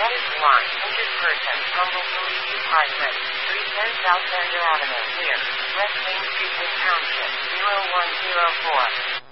is 100 person, Humble Police Department, 310 South Bender Avenue, near West Main Street in Township, 0104.